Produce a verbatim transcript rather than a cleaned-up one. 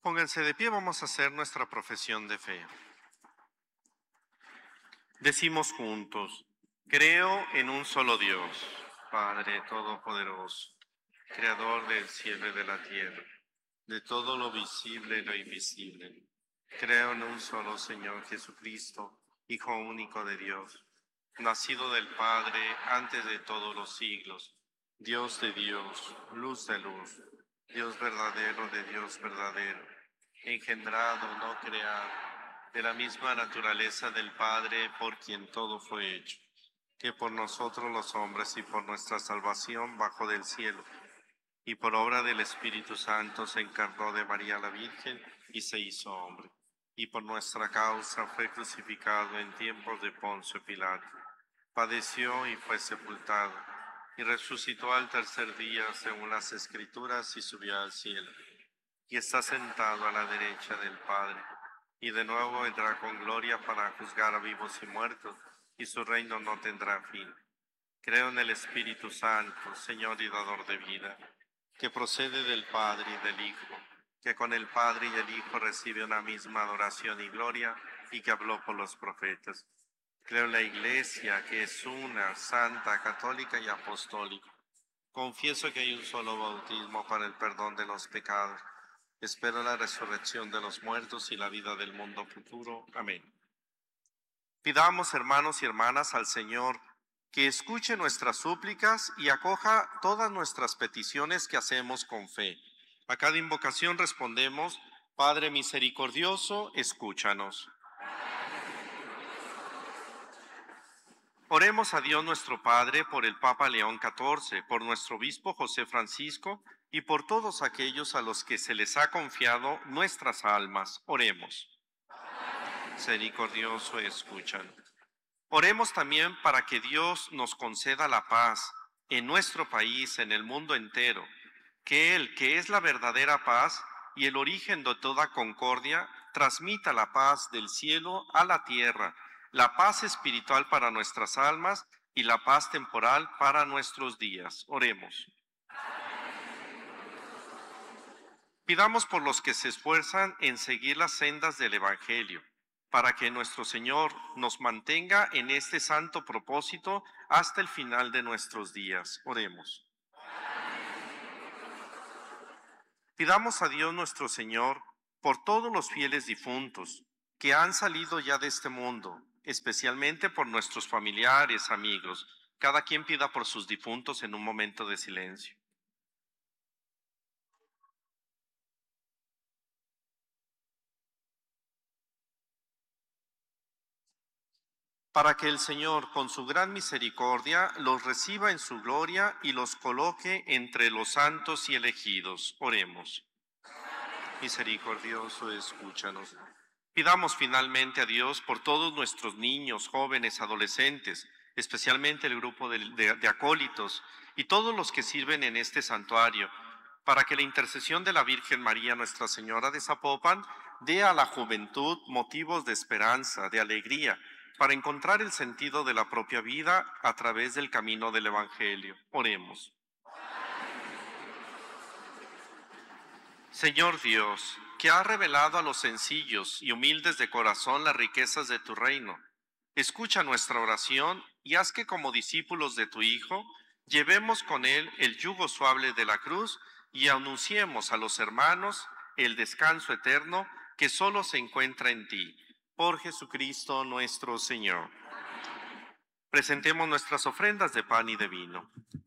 Pónganse de pie, vamos a hacer nuestra profesión de fe. Decimos juntos, creo en un solo Dios, Padre Todopoderoso, Creador del cielo y de la tierra, de todo lo visible y lo invisible. Creo en un solo Señor Jesucristo, Hijo único de Dios, nacido del Padre antes de todos los siglos, Dios de Dios, luz de luz, Dios verdadero de Dios verdadero, engendrado, no creado, de la misma naturaleza del Padre, por quien todo fue hecho, que por nosotros los hombres y por nuestra salvación bajó del cielo, y por obra del Espíritu Santo se encarnó de María la Virgen y se hizo hombre, y por nuestra causa fue crucificado en tiempos de Poncio Pilato, padeció y fue sepultado, y resucitó al tercer día según las Escrituras y subió al cielo, y está sentado a la derecha del Padre, y de nuevo vendrá con gloria para juzgar a vivos y muertos, y su reino no tendrá fin. Creo en el Espíritu Santo, Señor y dador de vida, que procede del Padre y del Hijo, que con el Padre y el Hijo recibe una misma adoración y gloria, y que habló por los profetas. Creo en la Iglesia, que es una, santa, católica y apostólica. Confieso que hay un solo bautismo para el perdón de los pecados. Espero la resurrección de los muertos y la vida del mundo futuro. Amén. Pidamos, hermanos y hermanas, al Señor que escuche nuestras súplicas y acoja todas nuestras peticiones que hacemos con fe. A cada invocación respondemos, Padre misericordioso, escúchanos. Oremos a Dios nuestro Padre por el Papa León catorce, por nuestro obispo José Francisco y por todos aquellos a los que se les ha confiado nuestras almas. Oremos. Misericordioso, escúchanos. Oremos también para que Dios nos conceda la paz en nuestro país, en el mundo entero, que Él, que es la verdadera paz y el origen de toda concordia, transmita la paz del cielo a la tierra, la paz espiritual para nuestras almas y la paz temporal para nuestros días. Oremos. Pidamos por los que se esfuerzan en seguir las sendas del Evangelio, para que nuestro Señor nos mantenga en este santo propósito hasta el final de nuestros días. Oremos. Pidamos a Dios nuestro Señor por todos los fieles difuntos que han salido ya de este mundo, especialmente por nuestros familiares, amigos. Cada quien pida por sus difuntos en un momento de silencio. Para que el Señor, con su gran misericordia, los reciba en su gloria y los coloque entre los santos y elegidos. Oremos. Misericordioso, escúchanos. Pidamos finalmente a Dios por todos nuestros niños, jóvenes, adolescentes, especialmente el grupo de, de, de acólitos y todos los que sirven en este santuario, para que la intercesión de la Virgen María, Nuestra Señora de Zapopan, dé a la juventud motivos de esperanza, de alegría, para encontrar el sentido de la propia vida a través del camino del Evangelio. Oremos. Señor Dios, que has revelado a los sencillos y humildes de corazón las riquezas de tu reino, escucha nuestra oración y haz que como discípulos de tu Hijo, llevemos con él el yugo suave de la cruz y anunciemos a los hermanos el descanso eterno que solo se encuentra en ti. Por Jesucristo nuestro Señor. Presentemos nuestras ofrendas de pan y de vino.